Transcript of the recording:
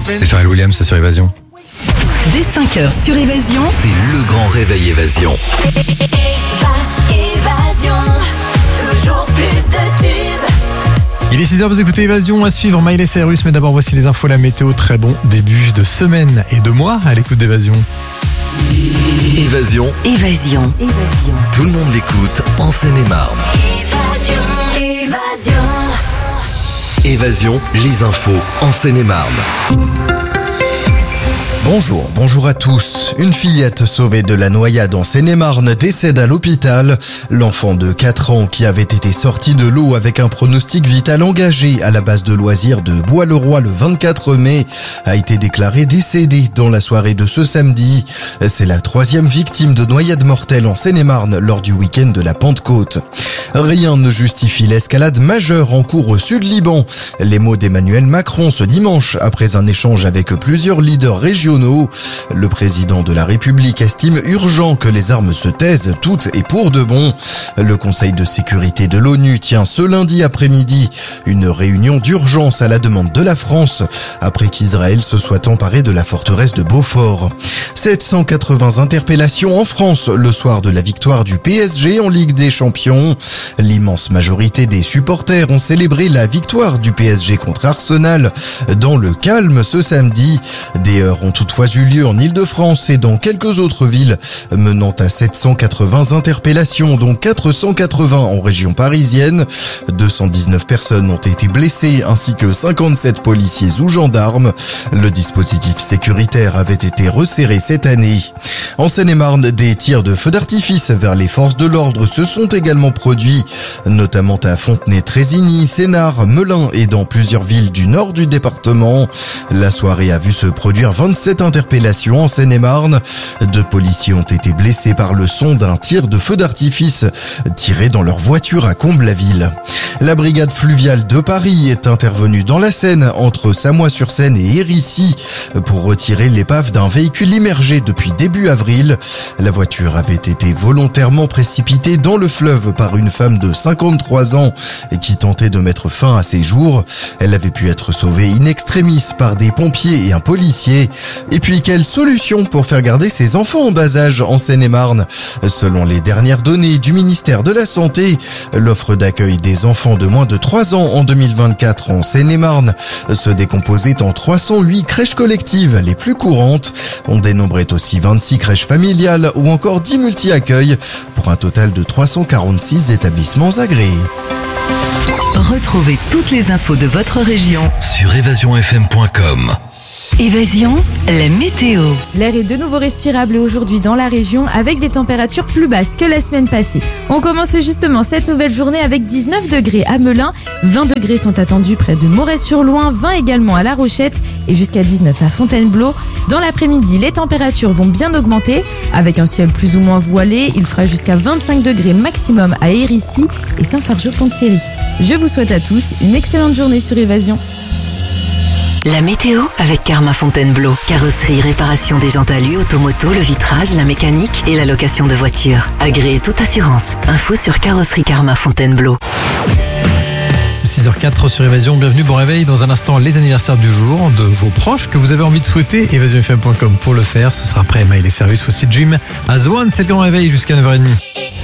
C'est Pharrell Williams sur Évasion. Dès 5h sur Évasion, C'est le grand réveil Évasion. Évasion, toujours plus de tubes. Il est 6h, vous écoutez Évasion, à suivre Miley Cyrus, mais d'abord voici les infos, la météo, très bon début de semaine et de mois à l'écoute d'Évasion. Évasion, Évasion. tout le monde l'écoute en Seine-et-Marne. Évasion. Évasion, les infos en Seine-et-Marne. Bonjour à tous. Une fillette sauvée de la noyade en Seine-et-Marne décède à l'hôpital. L'enfant de 4 ans qui avait été sorti de l'eau avec un pronostic vital engagé à la base de loisirs de Bois-le-Roi le 24 mai a été déclaré décédé dans la soirée de ce samedi. C'est la 3e victime de noyade mortelle en Seine-et-Marne lors du week-end de la Pentecôte. Rien ne justifie l'escalade majeure en cours au Sud-Liban. Les mots d'Emmanuel Macron ce dimanche après un échange avec plusieurs leaders régionaux. Le président de la République estime urgent que les armes se taisent toutes et pour de bon. Le Conseil de sécurité de l'ONU tient ce lundi après-midi une réunion d'urgence à la demande de la France après qu'Israël se soit emparé de la forteresse de Beaufort. 780 interpellations en France le soir de la victoire du PSG en Ligue des Champions. L'immense majorité des supporters ont célébré la victoire du PSG contre Arsenal dans le calme ce samedi. Des heurts ont toutefois eu lieu en Île-de-France et dans quelques autres villes, menant à 780 interpellations, dont 480 en région parisienne. 219 personnes ont été blessées ainsi que 57 policiers ou gendarmes. Le dispositif sécuritaire avait été resserré cette année. En Seine-et-Marne, des tirs de feux d'artifice vers les forces de l'ordre se sont également produits, notamment à Fontenay-Trésigny, Sénart, Melun et dans plusieurs villes du nord du département. La soirée a vu se produire 27 interpellations en Seine-et-Marne. 2 policiers ont été blessés par le son d'un tir de feu d'artifice tiré dans leur voiture à Comble-la-Ville. La brigade fluviale de Paris est intervenue dans la Seine entre Samois-sur-Seine et Hérisy pour retirer l'épave d'un véhicule immergé depuis début avril. La voiture avait été volontairement précipitée dans le fleuve par une femme de 53 ans qui tentait de mettre fin à ses jours. Elle avait pu être sauvée in extremis par des pompiers et un policier. Et puis, quelle solution pour faire garder ses enfants en bas âge en Seine-et-Marne? Selon les dernières données du ministère de la Santé, l'offre d'accueil des enfants de moins de 3 ans en 2024 en Seine-et-Marne se décomposait en 308 crèches collectives les plus courantes. On dénombrait aussi 26 crèches familiales ou encore 10 multi-accueils pour un total de 346 établissements agréés. Retrouvez toutes les infos de votre région. Sur évasionfm.com. Évasion, la météo. L'air est de nouveau respirable aujourd'hui dans la région avec des températures plus basses que la semaine passée. On commence justement cette nouvelle journée avec 19 degrés à Melun, 20 degrés sont attendus près de Moret-sur-Loing, 20 également à La Rochette et jusqu'à 19 à Fontainebleau. Dans l'après-midi, les températures vont bien augmenter avec un ciel plus ou moins voilé. Il fera jusqu'à 25 degrés maximum à Hérisy et Saint-Fargeau-Pont-Thierry. Je vous souhaite à tous une excellente journée sur Évasion. La météo avec Karma Fontainebleau. Carrosserie, réparation des jantes alu, automoto, le vitrage, la mécanique et la location de voitures. Agréé toute assurance. Info sur Carrosserie Karma Fontainebleau. 6h04 sur Évasion, bienvenue, bon réveil. Dans un instant, les anniversaires du jour de vos proches que vous avez envie de souhaiter. évasionfm.com pour le faire. Ce sera après Miley Cyrus, aussi Jim As One. C'est le grand réveil jusqu'à 9h30.